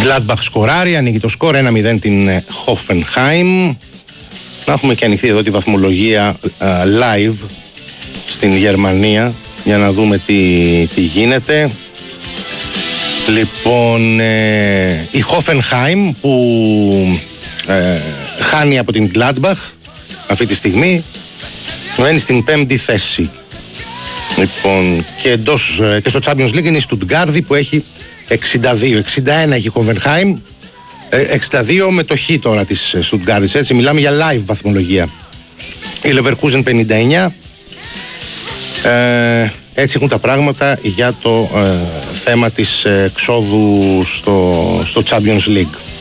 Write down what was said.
Gladbach σκοράρει, ανοίγει το σκορ 1-0 την Hoffenheim. Να έχουμε και ανοιχτή εδώ τη βαθμολογία live στην Γερμανία για να δούμε τι γίνεται. Λοιπόν, η Hoffenheim που χάνει από την Gladbach αυτή τη στιγμή μένει στην 5η θέση. Λοιπόν, και στο Champions League είναι η Stuttgart που έχει 62, 61 έχει η Hoffenheim, 62 με το χ τώρα της Stuttgart, έτσι μιλάμε για live βαθμολογία. Η Leverkusen 59. Έτσι έχουν τα πράγματα για το θέμα της εξόδου στο Champions League.